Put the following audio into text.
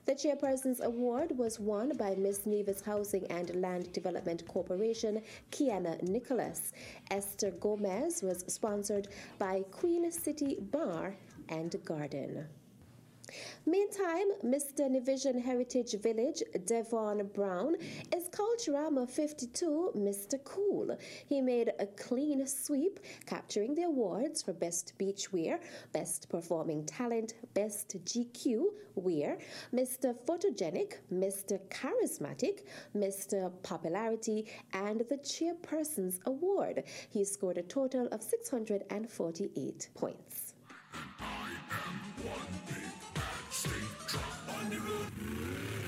The Chairperson's Award was won by Miss Nevis Housing and Land Development Corporation, Kiana Nicholas. Esther Gomez was sponsored by Queen City Bar and Garden. Meantime, Mr. Nivision Heritage Village, Devon Brown, is Culturama 52 Mr. Cool. He made a clean sweep, capturing the awards for Best Beach Wear, Best Performing Talent, Best GQ Wear, Mr. Photogenic, Mr. Charismatic, Mr. Popularity, and the Chairperson's Award. He scored a total of 648 points. I am one.